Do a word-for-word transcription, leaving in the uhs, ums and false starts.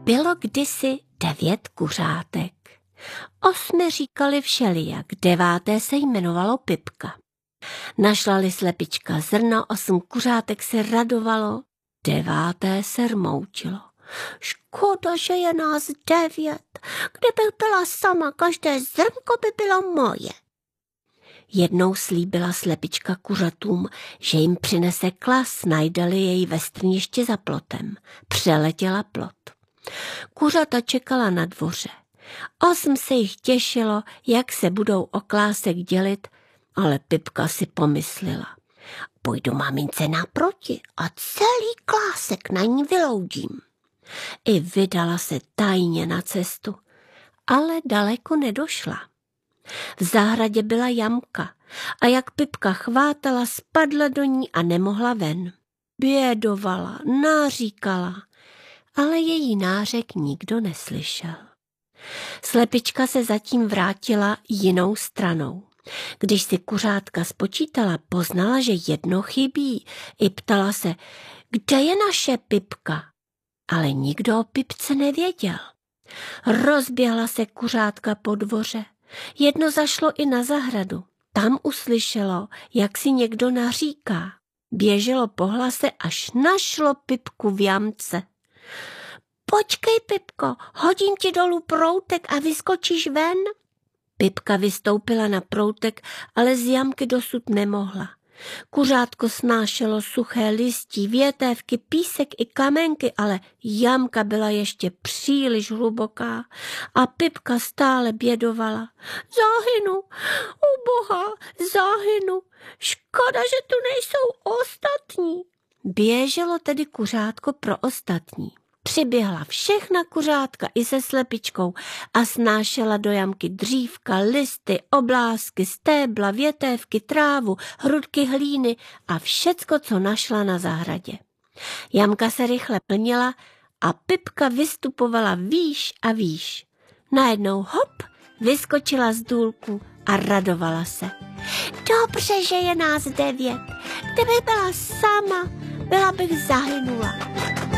Bylo kdysi devět kuřátek. Osmi říkali všelijak, deváté se jmenovalo Pipka. Našla-li slepička zrno, osm kuřátek se radovalo, deváté se rmoučilo. Škoda, že je nás devět. Kdybych byla sama, každé zrnko by bylo moje. Jednou slíbila slepička kuřatům, že jim přinese klas, najde-li jej ve strništi za plotem. Přeletěla plot. Kuřata čekala na dvoře. Osm se jich těšilo, jak se budou o klásek dělit, ale Pipka si pomyslela. Půjdu mamince naproti a celý klásek na ní vyloudím. I vydala se tajně na cestu, ale daleko nedošla. V zahradě byla jamka a jak Pipka chvátala, spadla do ní a nemohla ven. Bědovala, náříkala, ale její nářek nikdo neslyšel. Slepička se zatím vrátila jinou stranou. Když si kuřátka spočítala, poznala, že jedno chybí. I ptala se, kde je naše Pipka? Ale nikdo o Pipce nevěděl. Rozběhla se kuřátka po dvoře. Jedno zašlo i na zahradu. Tam uslyšelo, jak si někdo naříká. Běželo po hlase, až našlo Pipku v jamce. Počkej, Pipko, hodím ti dolů proutek a vyskočíš ven. Pipka vystoupila na proutek, ale z jamky dosud nemohla. Kuřátko snášelo suché listí, větévky, písek i kamenky, ale jamka byla ještě příliš hluboká a Pipka stále bědovala. Zahynu, ubohá, zahynu, škoda, že tu nejsou ostatní. Běželo tedy kuřátko pro ostatní. Přiběhla všechna kuřátka i se slepičkou a snášela do jamky dřívka, listy, oblásky, stébla, větévky, trávu, hrudky hlíny a všecko, co našla na zahradě. Jamka se rychle plnila a Pipka vystupovala výš a výš. Najednou hop, vyskočila z důlku a radovala se. Dobře, že je nás devět. Kdyby byla sama, byla bych zahynula.